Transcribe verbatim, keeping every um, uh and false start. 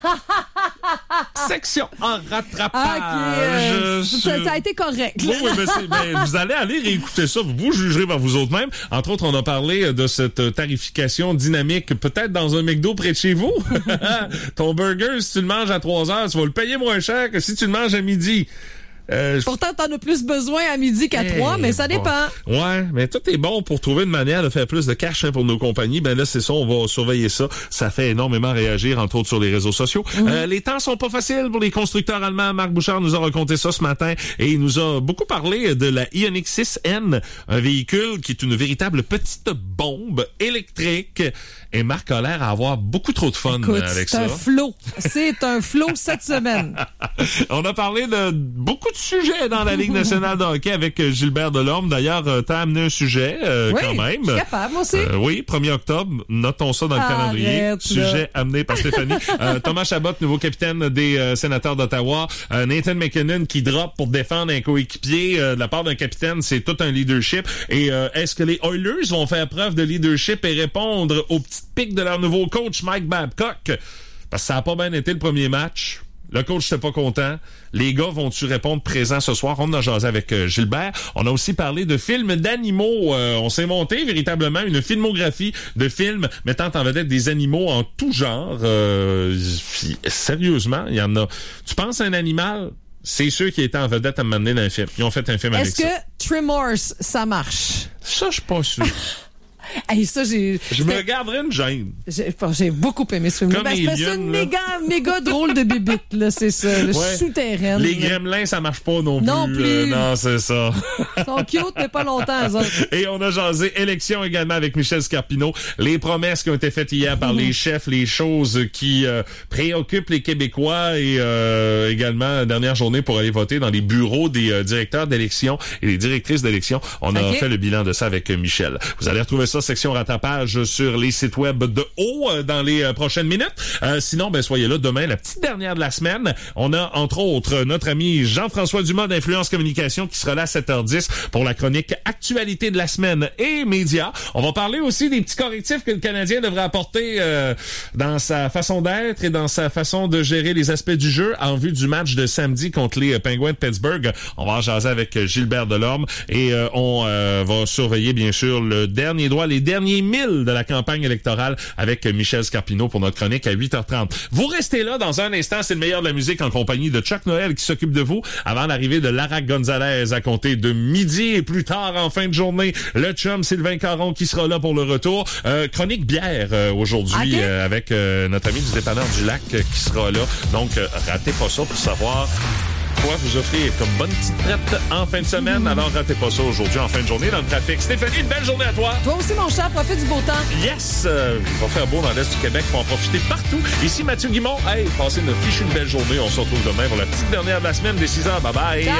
Section en rattrapage. Ah, okay, euh, ça, ça a été correct. Oui, oui, mais, c'est, mais vous allez aller réécouter ça. Vous jugerez par vous autres mêmes. Entre autres, on a parlé de cette tarification dynamique, peut-être dans un McDo près de chez vous. Ton burger, si tu le manges à trois heures, tu vas le payer moins cher que si tu le manges à midi. Euh, Pourtant, t'en as plus besoin à midi qu'à trois, mais ça dépend. Bon. Ouais, mais tout est bon pour trouver une manière de faire plus de cash hein, pour nos compagnies. Ben là, c'est ça, on va surveiller ça. Ça fait énormément réagir, entre autres, sur les réseaux sociaux. Mmh. Euh, les temps sont pas faciles pour les constructeurs allemands. Marc Bouchard nous a raconté ça ce matin et il nous a beaucoup parlé de la Ioniq six N, un véhicule qui est une véritable petite bombe électrique. Et Marc a l'air à avoir beaucoup trop de fun Écoute, avec c'est ça. C'est un flot. C'est un flot cette semaine. On a parlé de beaucoup de sujets dans la Ligue nationale de hockey avec Gilbert Delorme. D'ailleurs, euh, t'as amené un sujet euh, oui, quand même. Je suis capable, moi aussi. Euh, oui, premier octobre. Notons ça dans le Arrête, calendrier. là. Sujet amené par Stéphanie. euh, Thomas Chabot, nouveau capitaine des euh, Sénateurs d'Ottawa. Euh, Nathan McKinnon qui drop pour défendre un coéquipier euh, de la part d'un capitaine. C'est tout un leadership. Et euh, est-ce que les Oilers vont faire preuve de leadership et répondre aux petites piques de leur nouveau coach Mike Babcock? Parce que ça n'a pas bien été le premier match. Le coach n'était pas content. Les gars vont-tu répondre présent ce soir? On a jasé avec euh, Gilbert. On a aussi parlé de films d'animaux. Euh, on s'est monté véritablement une filmographie de films mettant en vedette des animaux en tout genre. Euh, sérieusement, il y en a. Tu penses à un animal? C'est ceux qui étaient en vedette à m'amener dans un film. Ils ont fait un film avec ça. Est-ce que Tremors, ça marche? Ça, je suis pas sûr. Hey, ça, j'ai, je me garderais une gêne. J'ai, j'ai beaucoup aimé ce film. Ben, c'est une méga, méga drôle de bébite, là, c'est ça. Le ouais. souterrain. Les gremlins, ça marche pas non plus. Non plus. Euh, non, c'est ça. Ils sont cute, mais pas longtemps, eux autres. Et on a jasé élection également avec Michel Scarpino. Les promesses qui ont été faites hier par mmh. les chefs, les choses qui euh, préoccupent les Québécois et euh, également, dernière journée pour aller voter dans les bureaux des euh, directeurs d'élection et des directrices d'élection. On a okay. fait le bilan de ça avec euh, Michel. Vous allez retrouver ça section rattrapage sur les sites web de haut euh, dans les euh, prochaines minutes. Euh, sinon, ben soyez là demain, la petite dernière de la semaine. On a entre autres notre ami Jean-François Dumas d'Influence Communication qui sera là à sept heures dix pour la chronique Actualité de la semaine et médias. On va parler aussi des petits correctifs que le Canadien devrait apporter euh, dans sa façon d'être et dans sa façon de gérer les aspects du jeu en vue du match de samedi contre les Penguins de Pittsburgh. On va en jaser avec Gilbert Delorme et euh, on euh, va surveiller bien sûr le dernier droit, les derniers mille de la campagne électorale avec Michel Scarpino pour notre chronique à huit heures trente. Vous restez là dans un instant, c'est le meilleur de la musique en compagnie de Chuck Noël qui s'occupe de vous avant l'arrivée de Lara Gonzalez à compter de midi et plus tard en fin de journée. Le chum Sylvain Caron qui sera là pour le retour. Euh, chronique bière euh, aujourd'hui okay. euh, avec euh, notre ami du dépanneur du lac euh, qui sera là. Donc, euh, ratez pas ça pour savoir quoi vous offrir comme bonne petite traite en fin de semaine. Mmh. Alors, ratez pas ça aujourd'hui en fin de journée dans le trafic. Stéphanie, une belle journée à toi. Toi aussi, mon cher, profite du beau temps. Yes! Euh, il va faire beau dans l'Est du Québec. Il faut en profiter partout. Ici, Mathieu Guimond. Hey, passez une fichue une belle journée. On se retrouve demain pour la petite dernière de la semaine des six heures. Bye bye! Ciao.